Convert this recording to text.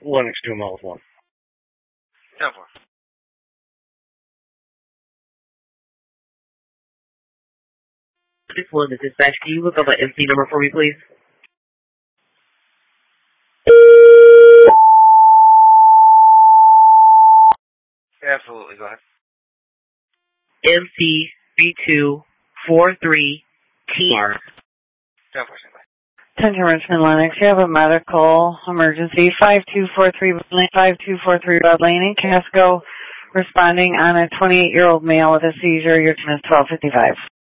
Lennox 2 Miles 1. 10-4. This one is dispatched. Can you look up an MC number for me, please? Absolutely, go ahead. MC 3243TR. 10-4, Attention Richmond Lennox, you have a medical emergency 5243 Red Lane in Casco, responding on a 28-year-old male with a seizure. Your time is 12:55.